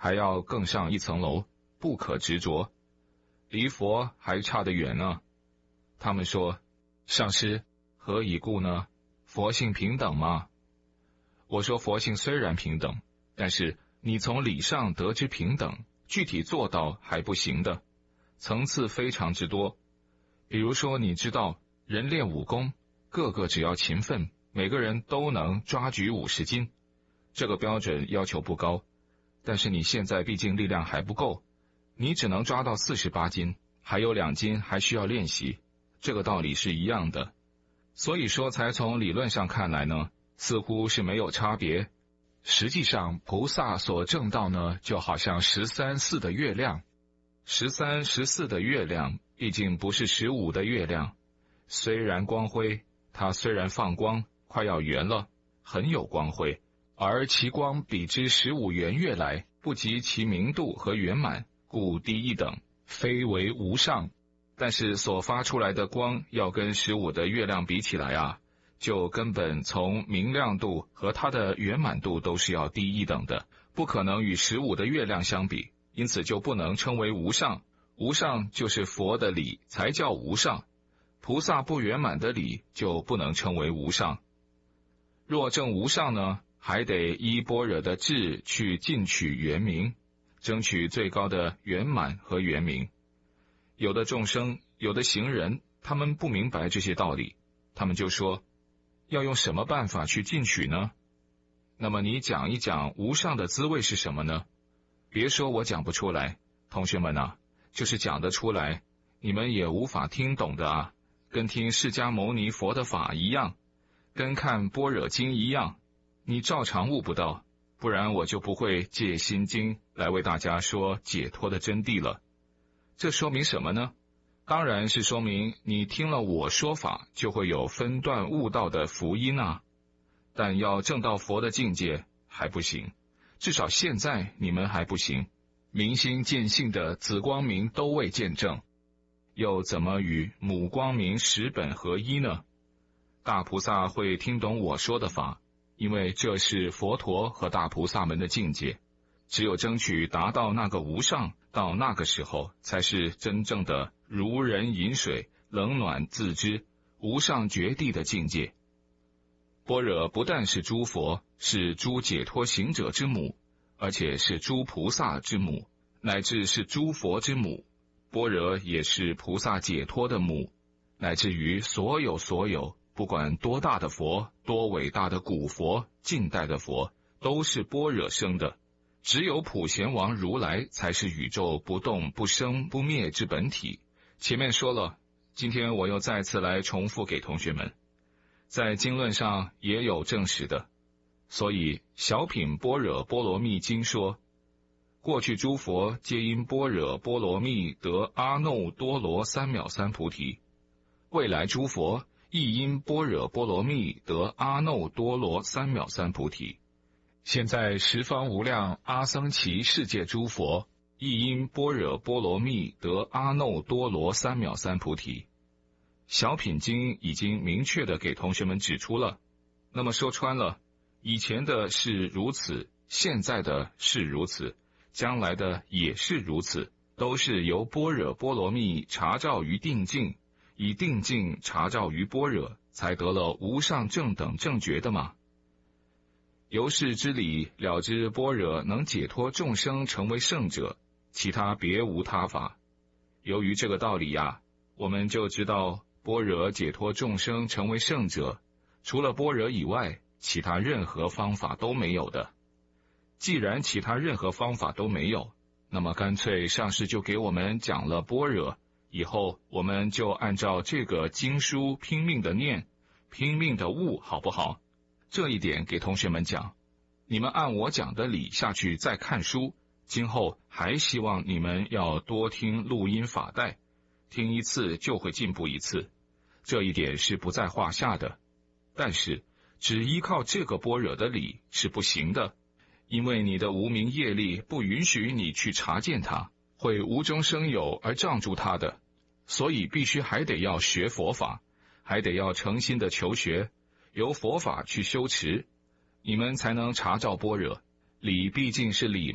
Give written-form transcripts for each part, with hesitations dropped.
还要更上一层楼，不可执着，离佛还差得远呢。他们说，上师，何以故呢？佛性平等吗？我说，佛性虽然平等，但是你从理上得知平等，具体做到还不行的，层次非常之多。比如说，你知道人练武功，个个只要勤奋，每个人都能抓举50斤，这个标准要求不高。但是你现在毕竟力量还不够，你只能抓到48斤，还有2斤还需要练习，这个道理是一样的。所以说才从理论上看来呢，似乎是没有差别。实际上菩萨所证道呢，就好像13、14的月亮。13、14的月亮毕竟不是15的月亮，虽然光辉，它虽然放光快要圆了，很有光辉，而其光比之15圆月来，不及其明度和圆满，故低一等，非为无上。但是所发出来的光要跟15的月亮比起来啊，就根本从明亮度和它的圆满度都是要低一等的，不可能与15的月亮相比，因此就不能称为无上。无上就是佛的理才叫无上，菩萨不圆满的理就不能称为无上。若证无上呢，还得依般若的智去进取圆明，争取最高的圆满和圆明。有的众生，有的行人，他们不明白这些道理，他们就说，要用什么办法去进取呢？那么你讲一讲无上的滋味是什么呢？别说我讲不出来，同学们啊，就是讲得出来，你们也无法听懂的啊，跟听释迦牟尼佛的法一样，跟看般若经一样，你照常悟不到，不然我就不会借心经来为大家说解脱的真谛了。这说明什么呢？当然是说明你听了我说法，就会有分段悟道的福音啊。但要证到佛的境界还不行，至少现在你们还不行。明心见性的子光明都未见证，又怎么与母光明十本合一呢？大菩萨会听懂我说的法，因为这是佛陀和大菩萨们的境界。只有争取达到那个无上，到那个时候才是真正的如人饮水，冷暖自知，无上绝地的境界。般若不但是诸佛，是诸解脱行者之母，而且是诸菩萨之母，乃至是诸佛之母。般若也是菩萨解脱的母，乃至于所有，不管多大的佛，多伟大的古佛，近代的佛，都是般若生的。只有普贤王如来才是宇宙不动不生不灭之本体。前面说了，今天我又再次来重复给同学们，在经论上也有证实的。所以小品般若波罗蜜经说，过去诸佛皆因般若波罗蜜得阿耨多罗三藐三菩提，未来诸佛亦因般若波罗蜜得阿耨多罗三藐三菩提。现在十方无量阿僧祇世界诸佛亦因般若波罗蜜得阿耨多罗三藐三菩提。小品经已经明确的给同学们指出了。那么说穿了，以前的是如此，现在的是如此，将来的也是如此，都是由般若波罗蜜察照于定境，以定境察照于般若，才得了无上正等正觉的嘛。由是之理了知般若能解脱众生成为圣者，其他别无他法。由于这个道理呀，我们就知道般若解脱众生成为圣者，除了般若以外，其他任何方法都没有的。既然其他任何方法都没有，那么干脆上师就给我们讲了般若，以后我们就按照这个经书拼命的念，拼命的悟，好不好？这一点给同学们讲，你们按我讲的理下去再看书，今后还希望你们要多听录音法带，听一次就会进步一次，这一点是不在话下的。但是只依靠这个般若的理是不行的，因为你的无明业力不允许你去察见它，会无中生有而障住它的，所以必须还得要学佛法，还得要诚心的求学，由佛法去修持，你们才能察照般若。理毕竟是理嘛，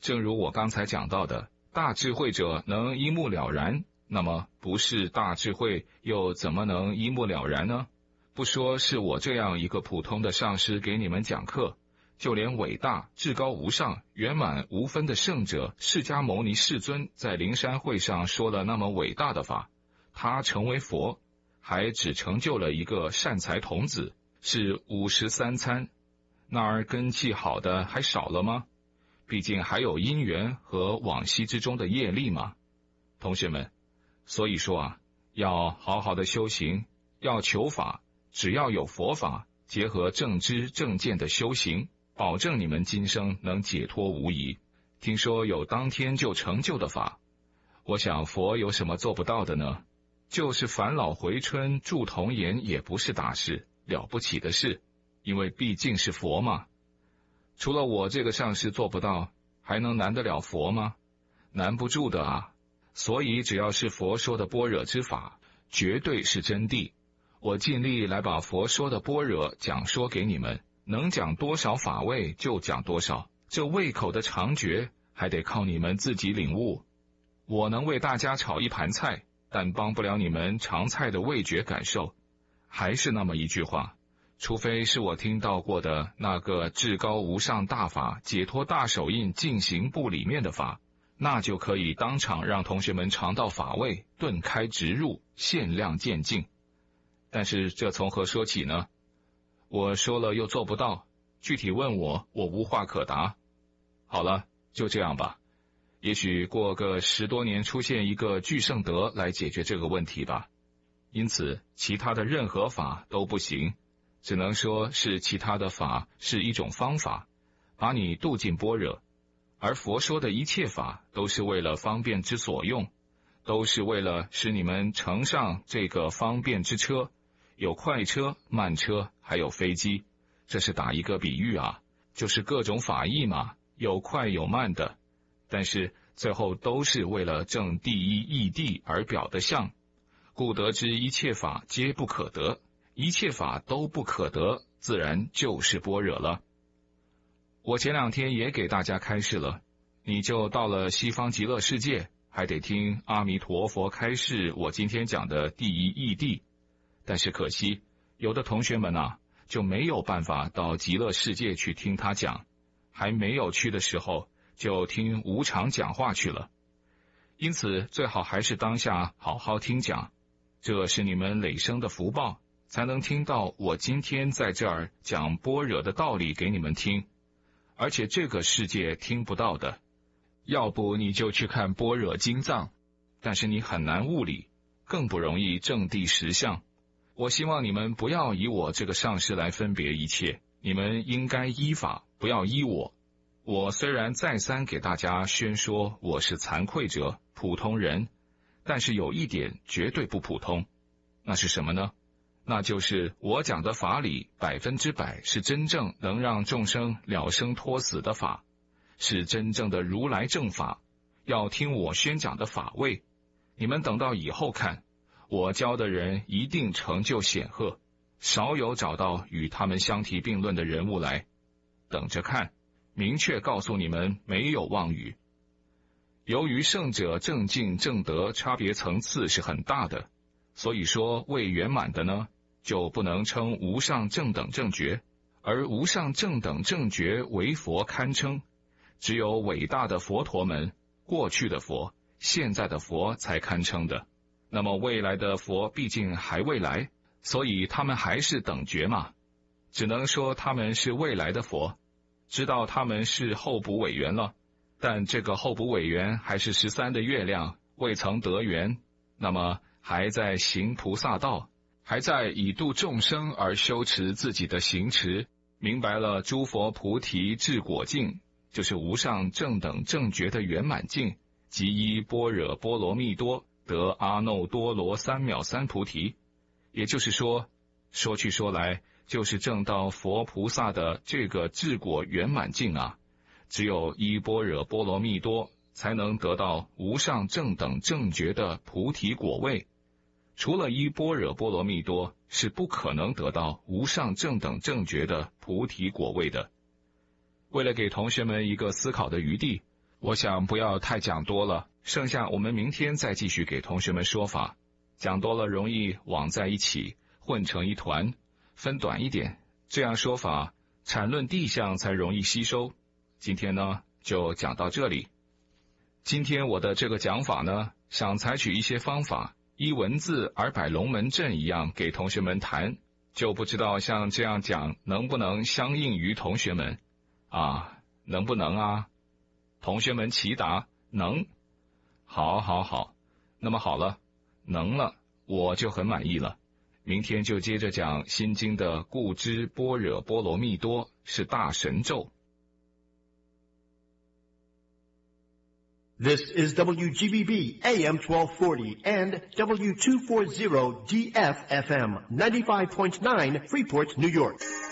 正如我刚才讲到的，大智慧者能一目了然，那么不是大智慧又怎么能一目了然呢？不说是我这样一个普通的上师给你们讲课，就连伟大、至高无上、圆满无分的圣者释迦牟尼世尊在灵山会上说了那么伟大的法，他成为佛，还只成就了一个善财童子，是53参，那儿根气好的还少了吗？毕竟还有因缘和往昔之中的业力嘛。同学们，所以说啊，要好好的修行，要求法，只要有佛法，结合正知正见的修行，保证你们今生能解脱无疑。听说有当天就成就的法，我想佛有什么做不到的呢？就是返老回春住童颜也不是大事，了不起的事，因为毕竟是佛嘛。除了我这个上师做不到，还能难得了佛吗？难不住的啊。所以只要是佛说的般若之法，绝对是真谛。我尽力来把佛说的般若讲说给你们，能讲多少法位就讲多少，这胃口的长诀还得靠你们自己领悟。我能为大家炒一盘菜，但帮不了你们尝菜的味觉感受。还是那么一句话，除非是我听到过的那个至高无上大法解脱大手印进行部里面的法，那就可以当场让同学们尝到法味，顿开直入，限量渐进。但是这从何说起呢？我说了又做不到，具体问我，我无话可答。好了，就这样吧。也许过个10多年出现一个具圣德来解决这个问题吧。因此其他的任何法都不行，只能说是其他的法是一种方法，把你渡进般若。而佛说的一切法都是为了方便之所用，都是为了使你们乘上这个方便之车，有快车、慢车，还有飞机。这是打一个比喻啊，就是各种法义嘛，有快有慢的，但是最后都是为了证第一义谛而表的相。故得知一切法皆不可得，一切法都不可得，自然就是般若了。我前2天也给大家开示了，你就到了西方极乐世界，还得听阿弥陀佛开示我今天讲的第一义谛。但是可惜，有的同学们啊，就没有办法到极乐世界去听他讲，还没有去的时候，就听无常讲话去了。因此最好还是当下好好听讲，这是你们累生的福报，才能听到我今天在这儿讲般若的道理给你们听。而且这个世界听不到的，要不你就去看般若经藏，但是你很难悟理，更不容易证地实相。我希望你们不要以我这个上师来分别一切，你们应该依法，不要依我。我虽然再三给大家宣说我是惭愧者、普通人，但是有一点绝对不普通，那是什么呢？那就是我讲的法理100%是真正能让众生了生脱死的法，是真正的如来正法。要听我宣讲的法位，你们等到以后看，我教的人一定成就显赫，少有找到与他们相提并论的人物来。等着看，明确告诉你们，没有妄语。由于圣者正境正德差别层次是很大的，所以说未圆满的呢，就不能称无上正等正觉，而无上正等正觉为佛堪称，只有伟大的佛陀们，过去的佛、现在的佛才堪称的。那么未来的佛毕竟还未来，所以他们还是等觉嘛，只能说他们是未来的佛，知道他们是候补委员了，但这个候补委员还是13的月亮，未曾得缘，那么还在行菩萨道，还在以度众生而修持自己的行持，明白了诸佛菩提智果境，就是无上正等正觉的圆满境，即依般若波罗蜜多得阿耨多罗三藐三菩提。也就是说，说去说来，就是证到佛菩萨的这个智果圆满境啊，只有依般若波罗蜜多才能得到无上正等正觉的菩提果位，除了依般若波罗蜜多是不可能得到无上正等正觉的菩提果位的。为了给同学们一个思考的余地， 我想不要太讲多了，剩下我们明天再继续给同学们说法。讲多了容易网在一起，混成一团，分短一点，这样说法阐论地象才容易吸收。今天呢，就讲到这里。今天我的这个讲法呢，想采取一些方法，依文字而摆龙门阵一样给同学们谈，就不知道像这样讲能不能相应于同学们啊？能不能啊？同学们齐答能。好，那么好了，能了，我就很满意了。明天就接着讲《心经》的故知般若波罗蜜多是大神咒。 This is WGBB AM 1240 and W240 DFFM 95.9 Freeport, New York.